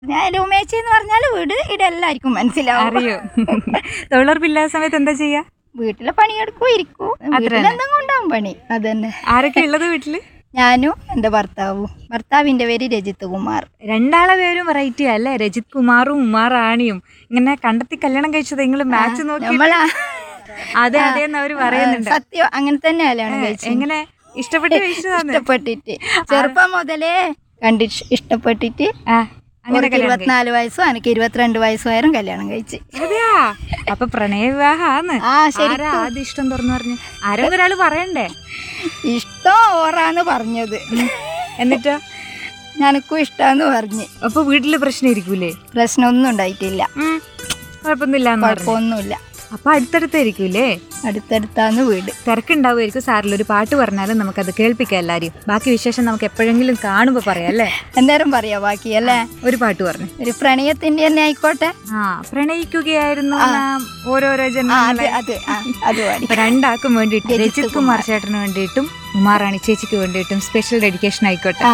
ഞാൻ രൂമേച്ചി എന്ന് പറഞ്ഞാൽ വീട് ഇവിടെ എല്ലാവർക്കും മനസ്സിലാവും. അറിയോ? തൊഴിലുറപ്പില്ലാത്ത സമയത്ത് എന്താ ചെയ്യാ? വീട്ടിലെ പണിയെടുക്കും, ഇരിക്കും, എന്തെങ്കിലും ഉണ്ടാവും പണി. അതന്നെ. ആരൊക്കെ ഉള്ളത് വീട്ടില്? ഞാനും എന്റെ ഭർത്താവിന്റെ പേര് രജിത് കുമാർ. രണ്ടാളെ പേരും വെറൈറ്റി അല്ലേ? രജിത് കുമാറും ഉമാർ റാണിയും. ഇങ്ങനെ കണ്ടെത്തി കല്യാണം കഴിച്ചത് നിങ്ങൾ മാച്ച് നോക്കി? നമ്മളാ അതെ അതെന്ന് അവര് പറയുന്നുണ്ട്. സത്യം, അങ്ങനെ തന്നെ കല്യാണം കഴിച്ചത്. എങ്ങനെ ഇഷ്ടപ്പെട്ട് കഴിച്ചതാണ്? ഇഷ്ടപ്പെട്ടിട്ട് ചെറുപ്പം മുതലേ ഇഷ്ടപ്പെട്ടിട്ട് അങ്ങനെ 24 വയസ്സും എനിക്ക് 22 വയസ്സുമായിരുന്നു കല്യാണം കഴിച്ച്. അതെയാ? അപ്പൊ പ്രണയ വിവാഹാന്ന്? ആരാ ആദ്യം ഇഷ്ടം തുറന്നു പറഞ്ഞു? ആരെങ്കിലും ഒരാള് പറയണ്ടേ? ഇഷ്ടം ഓറാന്ന് പറഞ്ഞത്. എന്നിട്ടോ? ഞാനക്കും ഇഷ്ടാന്ന് പറഞ്ഞു. അപ്പൊ വീട്ടില് പ്രശ്നം ഇരിക്കൂലേ? പ്രശ്നമൊന്നും ഉണ്ടായിട്ടില്ല. കുഴപ്പമൊന്നുമില്ല. അപ്പൊ അടുത്തടുത്തായിരിക്കൂലേ? അടുത്തടുത്താന്ന് വീട്. തിരക്കുണ്ടാവുമായിരിക്കും. സാറിൽ ഒരു പാട്ട് പറഞ്ഞാലും നമുക്കത് കേൾപ്പിക്കാം എല്ലാരും. ബാക്കി വിശേഷം നമുക്ക് എപ്പോഴെങ്കിലും കാണുമ്പോ പറയാം അല്ലേ? എന്തേരം പറയാ ബാക്കി അല്ലേ? ഒരു പാട്ട് പറഞ്ഞു. ഒരു പ്രണയത്തിന്റെ തന്നെ ആയിക്കോട്ടെ. പ്രണയിക്കുകയായിരുന്നു ഓരോരോ അത് രണ്ടാൾക്കും വേണ്ടിയിട്ട്, രജിത് കുമാർ ചേട്ടന് വേണ്ടിയിട്ടും ഉമാറാണി ചേച്ചിക്ക് വേണ്ടിയിട്ടും സ്പെഷ്യൽ ഡെഡിക്കേഷൻ ആയിക്കോട്ടെ.